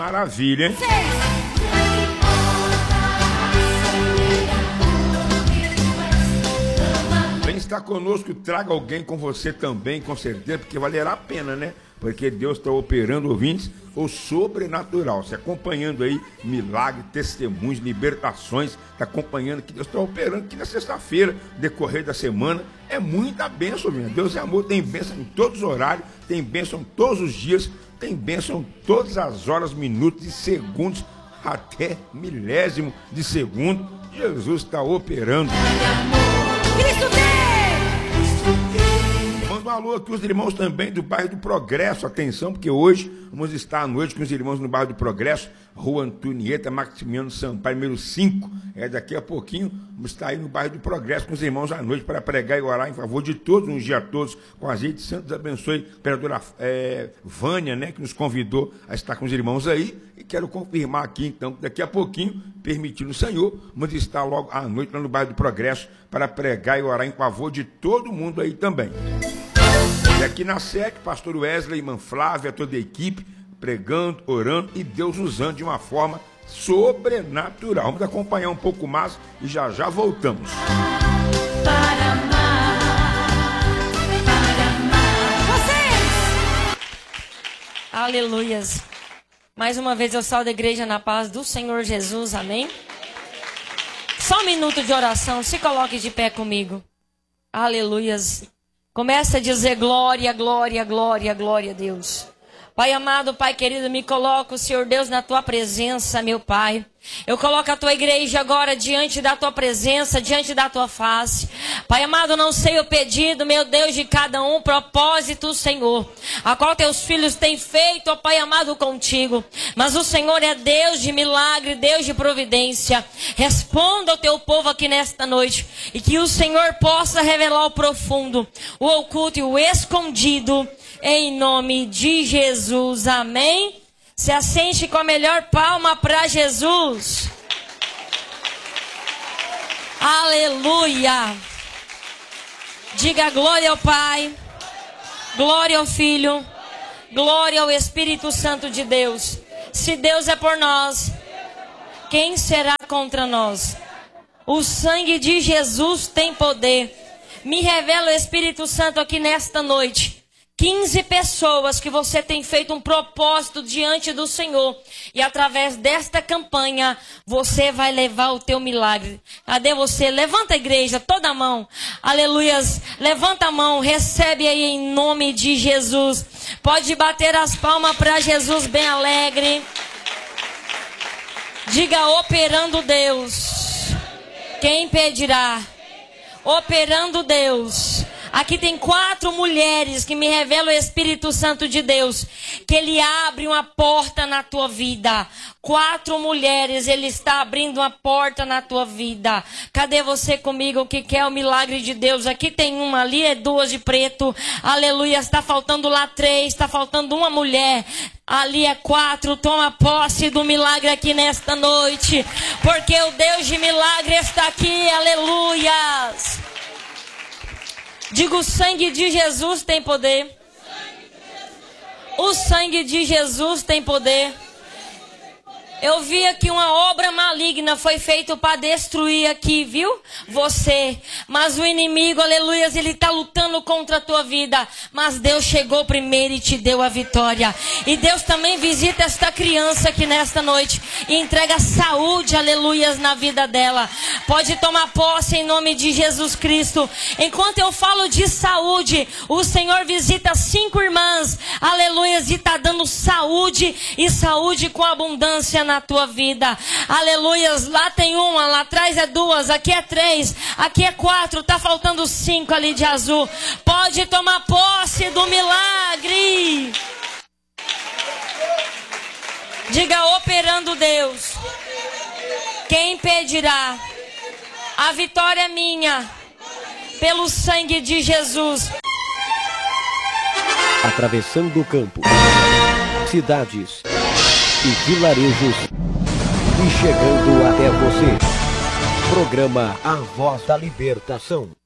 maravilha, hein? Vem estar conosco, traga alguém com você também, com certeza, porque valerá a pena, né? Porque Deus está operando, ouvintes, o sobrenatural. Você acompanhando aí milagres, testemunhos, libertações, está acompanhando que Deus está operando aqui na sexta-feira, decorrer da semana. É muita bênção, minha. Deus é amor, tem bênção em todos os horários, tem bênção todos os dias, tem bênção todas as horas, minutos e segundos, até milésimo de segundo. Jesus está operando. Cristo tem! Manda um alô aqui os irmãos também do bairro do Progresso. Atenção, porque hoje vamos estar à noite com os irmãos no bairro do Progresso, Rua Antonieta Maximiano Sampaio, número 5. Daqui a pouquinho vamos estar aí no bairro do Progresso com os irmãos à noite para pregar e orar em favor de todos, um dia a todos, com a gente. Santos abençoe a vereadora Vânia, né, que nos convidou a estar com os irmãos aí. E quero confirmar aqui, então, que daqui a pouquinho, permitindo o Senhor, vamos estar logo à noite lá no bairro do Progresso para pregar e orar em favor de todo mundo aí também. E aqui na sede, pastor Wesley, irmã Flávia, toda a equipe, pregando, orando e Deus usando de uma forma sobrenatural. Vamos acompanhar um pouco mais e já já voltamos. Para amar vocês. Aleluias. Mais uma vez eu saúdo a igreja na paz do Senhor Jesus, amém? Só um minuto de oração, se coloque de pé comigo. Aleluias. Começa a dizer glória, glória, glória, glória a Deus. Pai amado, Pai querido, me coloco, Senhor Deus, na Tua presença, meu Pai. Eu coloco a Tua igreja agora diante da Tua presença, diante da Tua face. Pai amado, não sei o pedido, meu Deus, de cada um, propósito, Senhor, a qual Teus filhos têm feito, ó Pai amado, contigo. Mas o Senhor é Deus de milagre, Deus de providência. Responda ao Teu povo aqui nesta noite. E que o Senhor possa revelar o profundo, o oculto e o escondido. Em nome de Jesus, amém? Se assente com a melhor palma para Jesus. Aleluia. Diga glória ao Pai, glória ao Filho, glória ao Espírito Santo de Deus. Se Deus é por nós, quem será contra nós? O sangue de Jesus tem poder. Me revela o Espírito Santo aqui nesta noite. 15 pessoas que você tem feito um propósito diante do Senhor. E através desta campanha, você vai levar o teu milagre. Cadê você? Levanta a igreja, toda a mão. Aleluias. Levanta a mão, recebe aí em nome de Jesus. Pode bater as palmas para Jesus bem alegre. Diga operando Deus. Quem impedirá? Operando Deus. Aqui tem 4 mulheres que me revelam o Espírito Santo de Deus. Que Ele abre uma porta na tua vida. 4 mulheres, Ele está abrindo uma porta na tua vida. Cadê você comigo que quer o milagre de Deus? Aqui tem uma, ali é 2 de preto. Aleluia, está faltando lá 3, está faltando uma mulher. Ali é 4, toma posse do milagre aqui nesta noite. Porque o Deus de milagre está aqui, aleluias. Diga, o sangue de Jesus tem poder. O sangue de Jesus tem poder. Eu vi aqui uma obra maligna foi feita para destruir aqui, viu? Você. Mas o inimigo, aleluia, ele está lutando contra a tua vida. Mas Deus chegou primeiro e te deu a vitória. E Deus também visita esta criança aqui nesta noite. E entrega saúde, aleluia, na vida dela. Pode tomar posse em nome de Jesus Cristo. Enquanto eu falo de saúde, o Senhor visita 5 irmãs, aleluia, e está dando saúde e saúde com abundância na tua vida, aleluias. Lá tem uma, lá atrás é 2, aqui é 3, aqui é 4, tá faltando 5 ali de azul. Pode tomar posse do milagre. Diga operando Deus. Quem impedirá? A vitória é minha, pelo sangue de Jesus. Atravessando o campo, cidades e vilarejos e chegando até você. Programa A Voz da Libertação.